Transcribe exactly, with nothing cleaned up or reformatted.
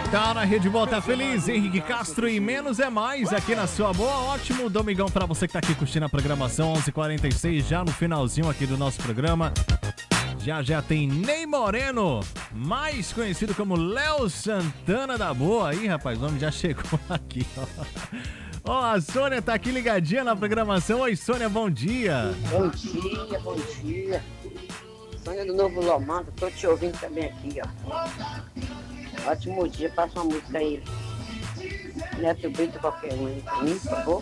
Tá na Rede Volta Feliz, Henrique Castro e Menos é Mais aqui na sua boa. Ótimo domingão pra você que tá aqui curtindo a programação. Onze e quarenta e seis, já no finalzinho aqui do nosso programa. Já já tem Ney Moreno, mais conhecido como Léo Santana da Boa. Aí, rapaz, o homem já chegou aqui, ó. Ó, a Sônia tá aqui ligadinha na programação. Oi, Sônia, bom dia. Bom dia, bom dia. Sônia do Novo Lomando, tô te ouvindo também aqui, ó. Ótimo dia, passa uma música aí. Neto Brito, qualquer um aí pra mim, por favor.